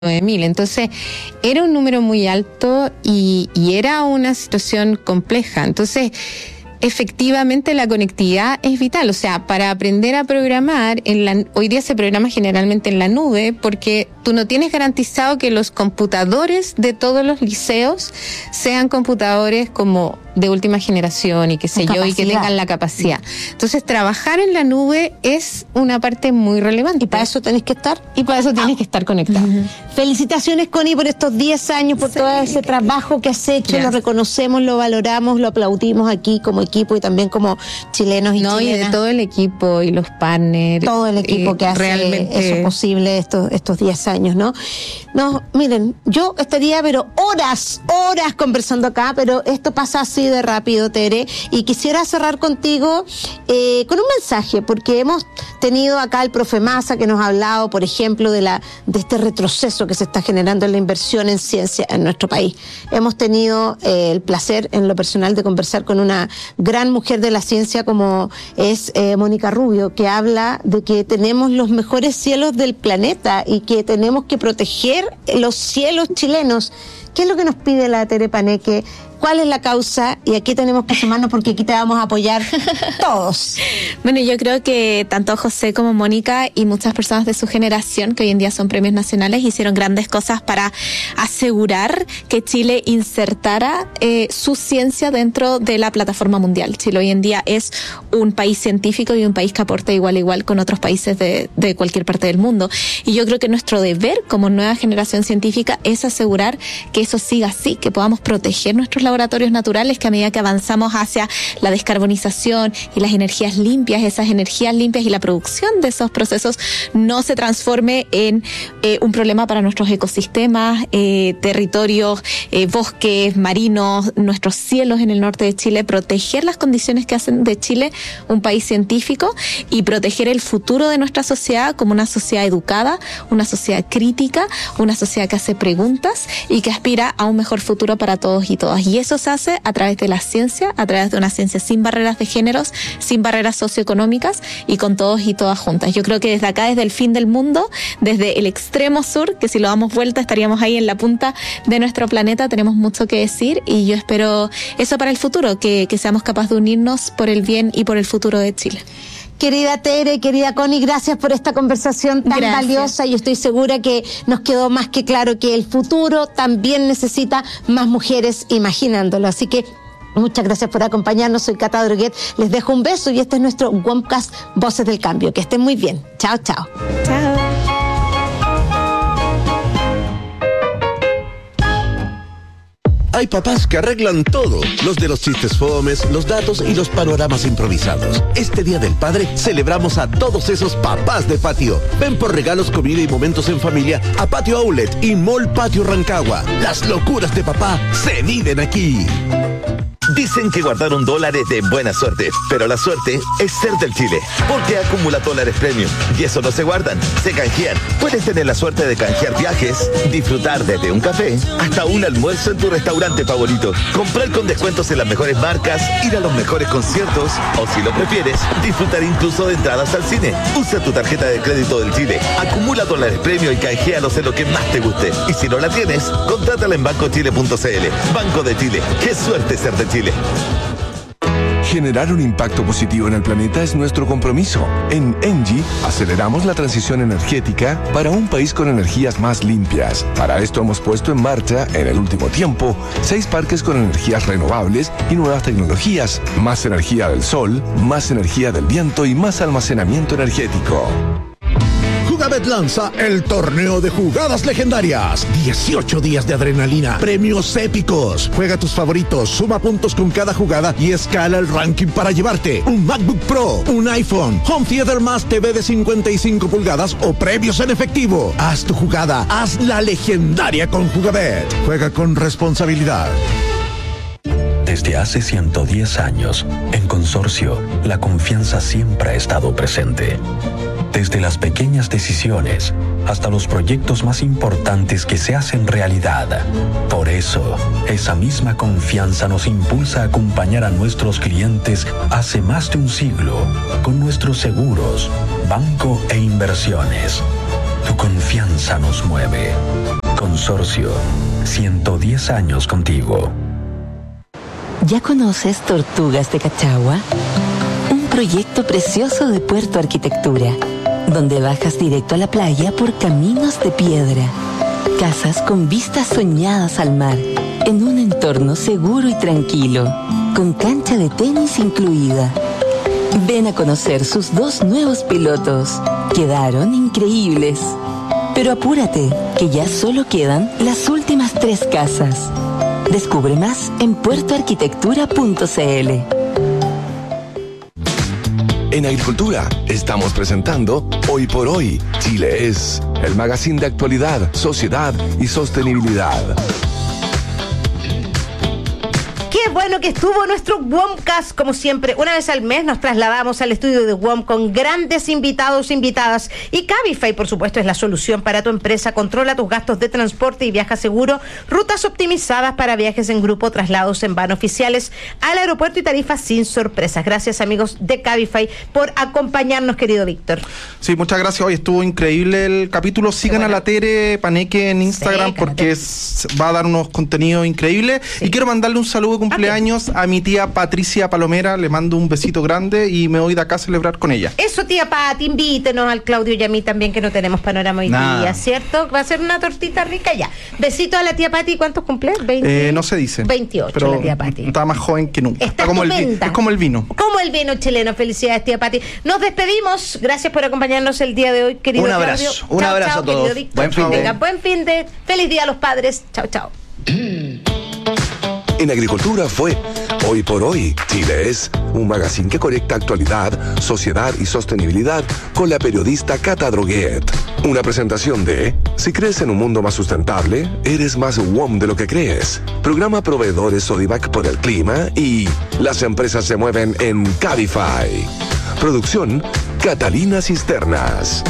9.000. Entonces, era un número muy alto y era una situación compleja. Entonces, efectivamente la conectividad es vital. O sea, para aprender a programar, hoy día se programa generalmente en la nube porque tú no tienes garantizado que los computadores de todos los liceos sean computadores como de última generación y qué sé yo, y que tengan la capacidad. Entonces, trabajar en la nube es una parte muy relevante. Y para eso tenés que estar. Y para eso tienes que estar conectado. Felicitaciones, Connie, por estos 10 años, por todo ese trabajo que has hecho. Lo reconocemos, lo valoramos, lo aplaudimos aquí como equipo y también como chilenos y chilenas. Y de todo el equipo y los partners. Todo el equipo que hace realmente eso posible estos 10 años, ¿no? No, miren, yo estaría, pero horas conversando acá, pero esto pasa así de rápido, Tere, y quisiera cerrar contigo con un mensaje, porque hemos tenido acá el profe Massa que nos ha hablado, por ejemplo, de este retroceso que se está generando en la inversión en ciencia en nuestro país. Hemos tenido el placer en lo personal de conversar con una gran mujer de la ciencia como es Mónica Rubio, que habla de que tenemos los mejores cielos del planeta y que tenemos que proteger los cielos chilenos. ¿Qué es lo que nos pide la Tere Paneque? ¿Cuál es la causa? Y aquí tenemos que sumarnos porque aquí te vamos a apoyar todos. Bueno, yo creo que tanto José como Mónica y muchas personas de su generación, que hoy en día son premios nacionales, hicieron grandes cosas para asegurar que Chile insertara su ciencia dentro de la plataforma mundial. Chile hoy en día es un país científico y un país que aporta igual a igual con otros países de cualquier parte del mundo. Y yo creo que nuestro deber como nueva generación científica es asegurar que eso siga así, que podamos proteger nuestros laboratorios naturales, que a medida que avanzamos hacia la descarbonización y las energías limpias, esas energías limpias y la producción de esos procesos no se transforme en un problema para nuestros ecosistemas, territorios, bosques, marinos, nuestros cielos en el norte de Chile, proteger las condiciones que hacen de Chile un país científico y proteger el futuro de nuestra sociedad como una sociedad educada, una sociedad crítica, una sociedad que hace preguntas y que aspira a un mejor futuro para todos y todas. Y eso se hace a través de la ciencia, a través de una ciencia sin barreras de géneros, sin barreras socioeconómicas y con todos y todas juntas. Yo creo que desde acá, desde el fin del mundo, desde el extremo sur, que si lo damos vuelta estaríamos ahí en la punta de nuestro planeta, tenemos mucho que decir y yo espero eso para el futuro, que seamos capaces de unirnos por el bien y por el futuro de Chile. Querida Tere, querida Connie, gracias por esta conversación tan valiosa y estoy segura que nos quedó más que claro que el futuro también necesita más mujeres imaginándolo. Así que muchas gracias por acompañarnos. Soy Cata Droguet, les dejo un beso y este es nuestro WOMcast Voces del Cambio. Que estén muy bien. Chao, chao. Chao. Hay papás que arreglan todo, los de los chistes fomes, los datos y los panoramas improvisados. Este Día del Padre celebramos a todos esos papás de patio. Ven por regalos, comida y momentos en familia a Patio Outlet y Mall Patio Rancagua. Las locuras de papá se viven aquí. Dicen que guardar $1 es de buena suerte, pero la suerte es ser del Chile, porque acumula dólares premium y eso no se guardan, se canjean. Puedes tener la suerte de canjear viajes, disfrutar desde un café hasta un almuerzo en tu restaurante favorito, comprar con descuentos en las mejores marcas, ir a los mejores conciertos o, si lo prefieres, disfrutar incluso de entradas al cine. Usa tu tarjeta de crédito del Chile, acumula dólares premium y canjealos en lo que más te guste. Y si no la tienes, contrátala en bancochile.cl. Banco de Chile, qué suerte ser de Chile. Generar un impacto positivo en el planeta es nuestro compromiso. En Engie aceleramos la transición energética para un país con energías más limpias. Para esto hemos puesto en marcha, en el último tiempo, 6 parques con energías renovables y nuevas tecnologías, más energía del sol, más energía del viento y más almacenamiento energético. Jugabet lanza el torneo de jugadas legendarias. 18 días de adrenalina, premios épicos. Juega tus favoritos, suma puntos con cada jugada y escala el ranking para llevarte un MacBook Pro, un iPhone, Home Theater más TV de 55 pulgadas o premios en efectivo. Haz tu jugada, haz la legendaria con Jugabet. Juega con responsabilidad. Desde hace 110 años, en Consorcio, la confianza siempre ha estado presente. Desde las pequeñas decisiones hasta los proyectos más importantes que se hacen realidad. Por eso, esa misma confianza nos impulsa a acompañar a nuestros clientes hace más de un siglo con nuestros seguros, banco e inversiones. Tu confianza nos mueve. Consorcio, 110 años contigo. ¿Ya conoces Tortugas de Cachagua? Un proyecto precioso de Puerto Arquitectura, donde bajas directo a la playa por caminos de piedra. Casas con vistas soñadas al mar, en un entorno seguro y tranquilo, con cancha de tenis incluida. Ven a conocer sus 2 nuevos pilotos. Quedaron increíbles. Pero apúrate, que ya solo quedan las últimas 3 casas. Descubre más en puertoarquitectura.cl. En Agricultura estamos presentando Hoy por Hoy, Chile es, el magazine de actualidad, sociedad y sostenibilidad. Qué bueno que estuvo nuestro WOMcast, como siempre. Una vez al mes nos trasladamos al estudio de WOM con grandes invitados, invitadas. Y Cabify, por supuesto, es la solución para tu empresa. Controla tus gastos de transporte y viaja seguro. Rutas optimizadas para viajes en grupo, traslados en van oficiales al aeropuerto y tarifas sin sorpresas. Gracias, amigos de Cabify, por acompañarnos, querido Víctor. Sí, muchas gracias. Hoy estuvo increíble el capítulo. Sigan a la Tere Paneque en Instagram, porque va a dar unos contenidos increíbles. Sí. Y quiero mandarle un saludo de cumpleaños a mi tía Patricia Palomera. Le mando un besito grande y me voy de acá a celebrar con ella. Eso, tía Pati, invítenos al Claudio y a mí también, que no tenemos panorama hoy día, ¿cierto? Va a ser una tortita rica ya. Besito a la tía Pati. ¿Cuántos cumple? 20. No se dice. 28, pero la tía Pati. Está más joven que nunca. Está como es como el vino. Como el vino chileno. Felicidades, tía Pati. Nos despedimos. Gracias por acompañarnos el día de hoy, querido Claudio. Un abrazo a todos. Buen fin de. Buen fin de. Feliz día a los padres. Chao, chao. En Agricultura fue Hoy por Hoy, Chile es, un magazine que conecta actualidad, sociedad y sostenibilidad con la periodista Cata Droguet. Una presentación de Si crees en un mundo más sustentable, eres más WOM de lo que crees. Programa Proveedores Sodivac por el clima y Las empresas se mueven en Cabify. Producción Catalina Cisternas.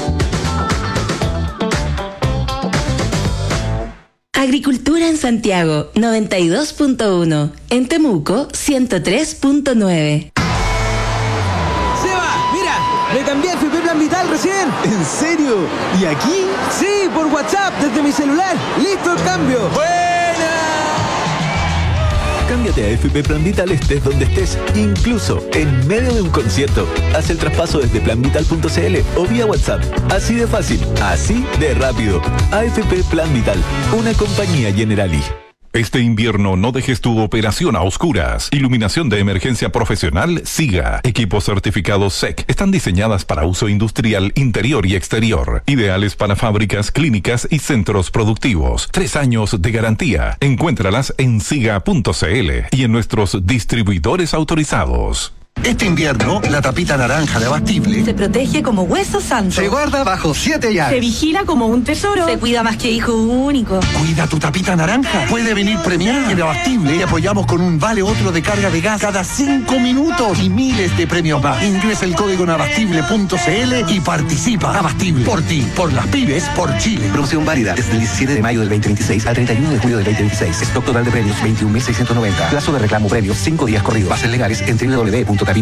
Agricultura en Santiago, 92.1. En Temuco, 103.9. ¡Seba! ¡Mira! ¡Me cambié a FP Plan Vital recién! ¿En serio? ¿Y aquí? Sí, por WhatsApp, desde mi celular. ¡Listo el cambio! ¡Buena! Cámbiate a FP Plan Vital estés donde estés, incluso en medio de un concierto. Haz el traspaso desde planvital.cl o vía WhatsApp. Así de fácil, así de rápido. AFP Plan Vital, una compañía Generali. Este invierno no dejes tu operación a oscuras. Iluminación de emergencia profesional SIGA. Equipos certificados SEC. Están diseñadas para uso industrial interior y exterior. Ideales para fábricas, clínicas y centros productivos. 3 años de garantía. Encuéntralas en siga.cl y en nuestros distribuidores autorizados. Este invierno, la tapita naranja de Abastible se protege como hueso santo. Se guarda bajo 7 llaves. Se vigila como un tesoro. Se cuida más que hijo único. Cuida tu tapita naranja. Puede venir premiada. En Abastible te apoyamos con un vale otro de carga de gas cada 5 minutos y miles de premios más. Ingresa el código en abastible.cl y participa. Abastible. Por ti, por las pymes, por Chile. Promoción válida desde el 17 de mayo del 2026 al 31 de julio del 2026. Stock total de premios 21.690. Plazo de reclamo premios 5 días corridos. Bases legales en www.capita.abastible.cl.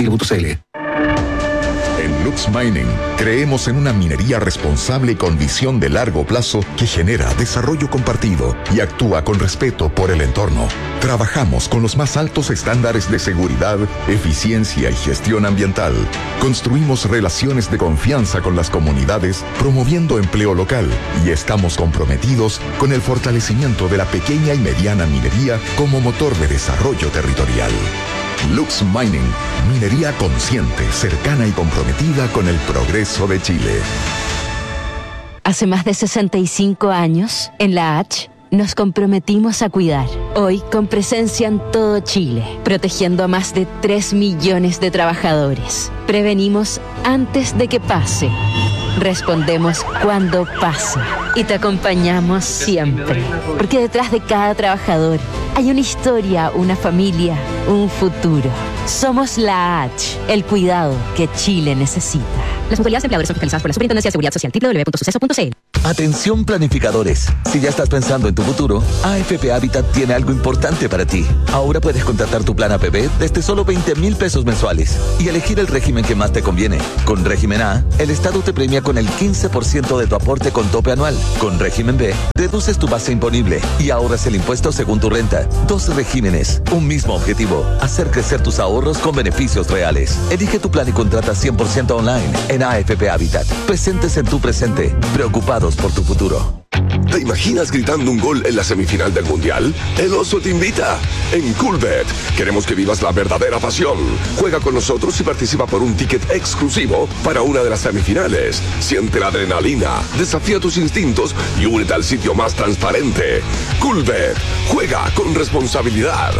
En Lux Mining creemos en una minería responsable y con visión de largo plazo que genera desarrollo compartido y actúa con respeto por el entorno. Trabajamos con los más altos estándares de seguridad, eficiencia y gestión ambiental. Construimos relaciones de confianza con las comunidades, promoviendo empleo local, y estamos comprometidos con el fortalecimiento de la pequeña y mediana minería como motor de desarrollo territorial. Lux Mining, minería consciente, cercana y comprometida con el progreso de Chile. Hace más de 65 años, en la H, nos comprometimos a cuidar. Hoy, con presencia en todo Chile, protegiendo a más de 3 millones de trabajadores. Prevenimos antes de que pase. Respondemos cuando pasa. Y te acompañamos siempre. Porque detrás de cada trabajador hay una historia, una familia, un futuro. Somos la H, el cuidado que Chile necesita. Las mutualidades de empleadores son fiscalizadas por la Superintendencia de Seguridad Social, www.suceso.cl. Atención planificadores. Si ya estás pensando en tu futuro, AFP Habitat tiene algo importante para ti. Ahora puedes contratar tu plan APB desde solo 20,000 pesos mensuales y elegir el régimen que más te conviene. Con régimen A, el Estado te premia con el 15% de tu aporte con tope anual. Con régimen B, reduces tu base imponible y ahorras el impuesto según tu renta. 2 regímenes, un mismo objetivo: hacer crecer tus ahorros con beneficios reales. Elige tu plan y contrata 100% online en AFP Habitat. Presentes en tu presente, preocupados por tu futuro. ¿Te imaginas gritando un gol en la semifinal del Mundial? El Oso te invita. En Coolbet queremos que vivas la verdadera pasión. Juega con nosotros y participa por un ticket exclusivo para una de las semifinales. Siente la adrenalina, desafía tus instintos y únete al sitio más transparente. Coolbet. Juega con responsabilidad.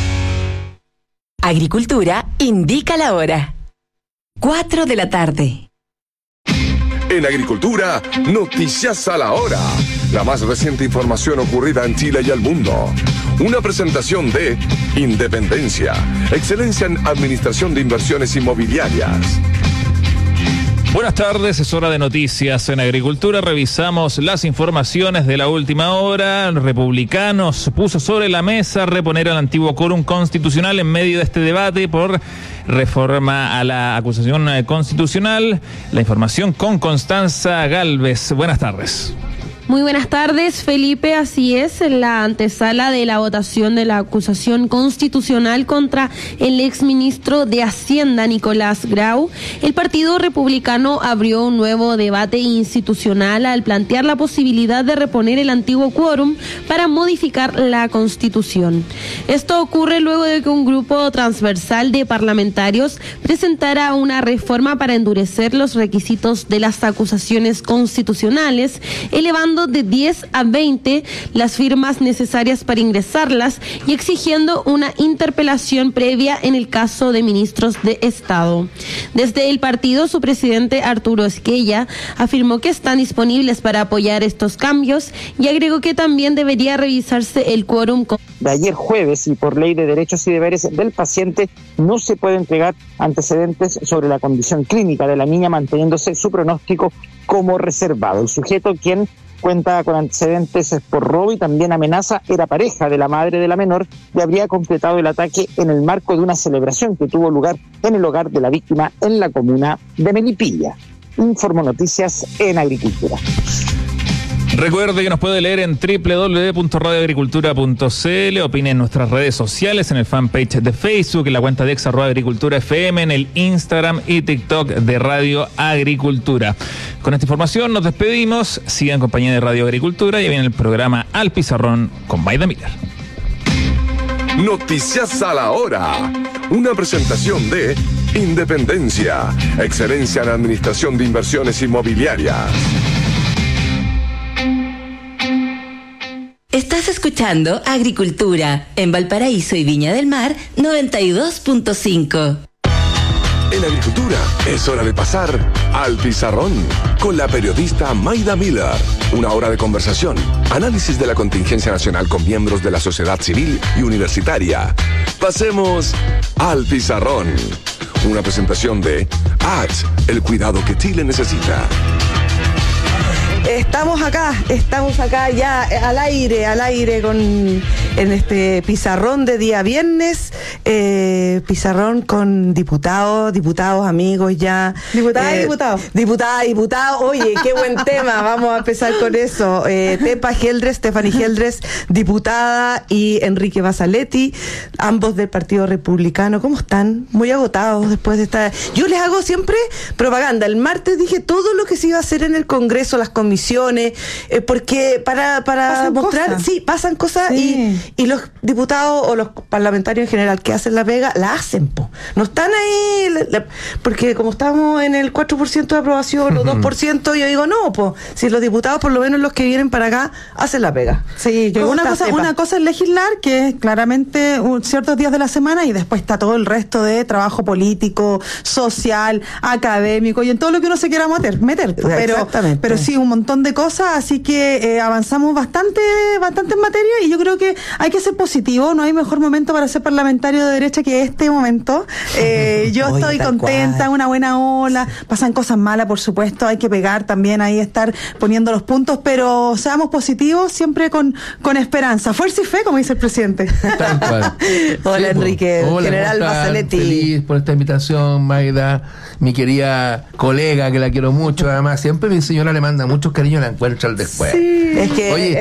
Agricultura indica la hora. 4 de la tarde. En Agricultura, noticias a la hora. La más reciente información ocurrida en Chile y el mundo. Una presentación de Independencia, excelencia en administración de inversiones inmobiliarias. Buenas tardes, es hora de noticias en Agricultura. Revisamos las informaciones de la última hora. Republicanos puso sobre la mesa reponer al antiguo quórum constitucional en medio de este debate por reforma a la acusación constitucional. La información con Constanza Galvez. Buenas tardes. Muy buenas tardes, Felipe. Así es, en la antesala de la votación de la acusación constitucional contra el exministro de Hacienda, Nicolás Grau, el Partido Republicano abrió un nuevo debate institucional al plantear la posibilidad de reponer el antiguo quórum para modificar la Constitución. Esto ocurre luego de que un grupo transversal de parlamentarios presentara una reforma para endurecer los requisitos de las acusaciones constitucionales, elevando de 10 a 20 las firmas necesarias para ingresarlas y exigiendo una interpelación previa en el caso de ministros de Estado. Desde el partido, su presidente Arturo Esquella afirmó que están disponibles para apoyar estos cambios y agregó que también debería revisarse el quórum. De ayer jueves, y por ley de derechos y deberes del paciente, no se puede entregar antecedentes sobre la condición clínica de la niña, manteniéndose su pronóstico como reservado. El sujeto, quien cuenta con antecedentes por robo y también amenaza, era pareja de la madre de la menor y habría completado el ataque en el marco de una celebración que tuvo lugar en el hogar de la víctima en la comuna de Melipilla. Informo Noticias en Agricultura. Recuerde que nos puede leer en www.radioagricultura.cl, opine en nuestras redes sociales, en el fanpage de Facebook, en la cuenta de @agriculturafm, en el Instagram y TikTok de Radio Agricultura. Con esta información nos despedimos. Sigan en compañía de Radio Agricultura y viene el programa Al Pizarrón con Maida Miller. Noticias a la hora. Una presentación de Independencia, excelencia en administración de inversiones inmobiliarias. Estás escuchando Agricultura en Valparaíso y Viña del Mar 92.5. En Agricultura es hora de pasar al pizarrón con la periodista Maida Miller. Una hora de conversación, análisis de la contingencia nacional con miembros de la sociedad civil y universitaria. Pasemos al pizarrón. Una presentación de ATS, el cuidado que Chile necesita. Estamos acá ya al aire en este pizarrón de día viernes, pizarrón con diputados, amigos ya. Diputados. Oye, qué buen tema, vamos a empezar con eso. Stephanie Geldres, diputada, y Enrique Basaletti, ambos del Partido Republicano. ¿Cómo están? Muy agotados después de esta... Yo les hago siempre propaganda. El martes dije todo lo que se iba a hacer en el Congreso, las comisiones, porque para mostrar, cosas. Sí, pasan cosas, sí. Y los diputados o los parlamentarios en general que hacen la pega, la hacen, no están ahí, porque como estamos en el 4% de aprobación o 2%, yo digo, no, si los diputados, por lo menos los que vienen para acá, hacen la pega. Sí, yo una cosa es legislar, que es claramente ciertos días de la semana, y después está todo el resto de trabajo político, social, académico, y en todo lo que uno se quiera meter, pero sí, un montón montón de cosas, así que avanzamos bastante en materia y yo creo que hay que ser positivo, no hay mejor momento para ser parlamentario de derecha que este momento. Yo estoy contenta, una buena ola, pasan cosas malas, por supuesto, hay que pegar también ahí, estar poniendo los puntos, pero seamos positivos, siempre con esperanza, fuerza y fe, como dice el presidente. Hola, Enrique, general Basaletti. Feliz por esta invitación, Magda, mi querida colega, que la quiero mucho, además siempre mi señora le manda muchos cariños, la encuentra al después. Sí. Es que, oye,